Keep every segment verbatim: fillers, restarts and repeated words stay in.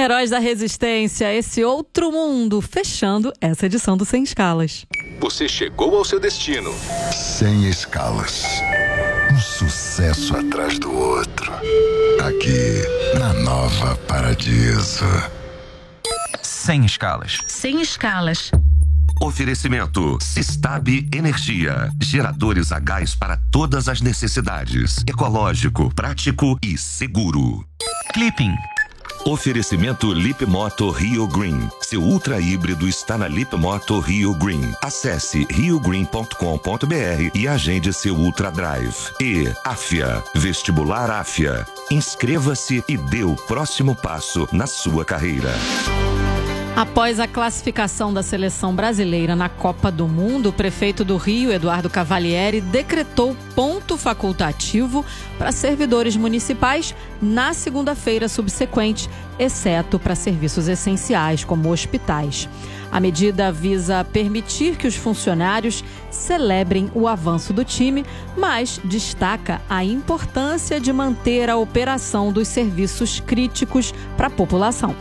Heróis da Resistência, esse outro mundo, fechando essa edição do Sem Escalas. Você chegou ao seu destino. Sem escalas. Um sucesso atrás do outro. Aqui, na Nova Paradiso. Sem escalas. Sem escalas. Oferecimento Sistab Energia. Geradores a gás para todas as necessidades. Ecológico, prático e seguro. Clipping. Oferecimento Lipmoto Rio Green. Seu ultra híbrido está na Lipmoto Rio Green. Acesse rio green ponto com ponto b r e agende seu Ultra Drive. E Afia, Vestibular Afia. Inscreva-se e dê o próximo passo na sua carreira. Após a classificação da seleção brasileira na Copa do Mundo, o prefeito do Rio, Eduardo Cavalieri, decretou ponto facultativo para servidores municipais na segunda-feira subsequente, exceto para serviços essenciais, como hospitais. A medida visa permitir que os funcionários celebrem o avanço do time, mas destaca a importância de manter a operação dos serviços críticos para a população.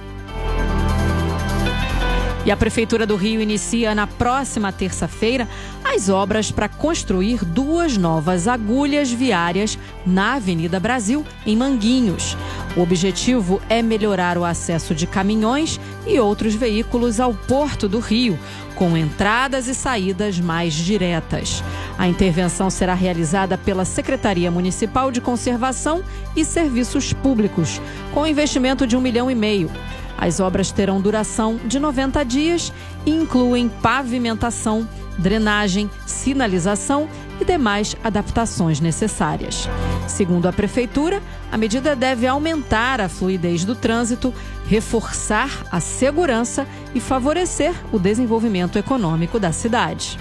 E a Prefeitura do Rio inicia na próxima terça-feira as obras para construir duas novas agulhas viárias na Avenida Brasil, em Manguinhos. O objetivo é melhorar o acesso de caminhões e outros veículos ao Porto do Rio, com entradas e saídas mais diretas. A intervenção será realizada pela Secretaria Municipal de Conservação e Serviços Públicos, com investimento de um milhão e meio. As obras terão duração de noventa dias e incluem pavimentação, drenagem, sinalização e demais adaptações necessárias. Segundo a Prefeitura, a medida deve aumentar a fluidez do trânsito, reforçar a segurança e favorecer o desenvolvimento econômico da cidade.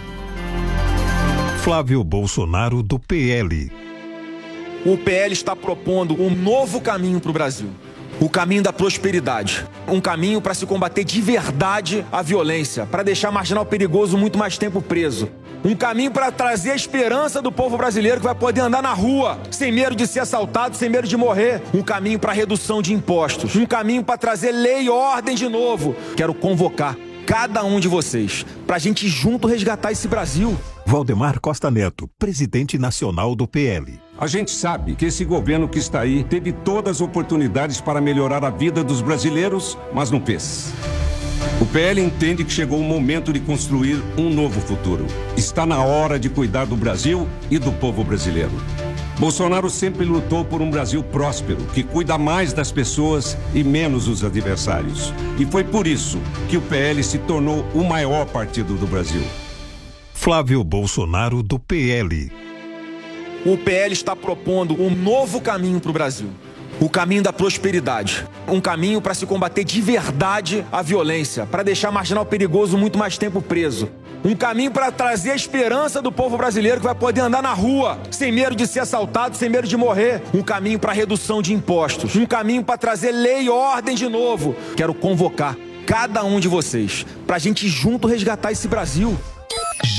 Flávio Bolsonaro, do P L. O P L está propondo um novo caminho para o Brasil. O caminho da prosperidade. Um caminho para se combater de verdade a violência, para deixar marginal perigoso muito mais tempo preso. Um caminho para trazer a esperança do povo brasileiro que vai poder andar na rua, sem medo de ser assaltado, sem medo de morrer. Um caminho para redução de impostos. Um caminho para trazer lei e ordem de novo. Quero convocar cada um de vocês para a gente junto resgatar esse Brasil. Valdemar Costa Neto, presidente nacional do P L. A gente sabe que esse governo que está aí teve todas as oportunidades para melhorar a vida dos brasileiros, mas não fez. O P L entende que chegou o momento de construir um novo futuro. Está na hora de cuidar do Brasil e do povo brasileiro. Bolsonaro sempre lutou por um Brasil próspero, que cuida mais das pessoas e menos dos adversários. E foi por isso que o P L se tornou o maior partido do Brasil. Flávio Bolsonaro, do P L. O P L está propondo um novo caminho para o Brasil. O caminho da prosperidade. Um caminho para se combater de verdade a violência, para deixar marginal perigoso muito mais tempo preso. Um caminho para trazer a esperança do povo brasileiro que vai poder andar na rua, sem medo de ser assaltado, sem medo de morrer. Um caminho para redução de impostos. Um caminho para trazer lei e ordem de novo. Quero convocar cada um de vocês para a gente junto resgatar esse Brasil.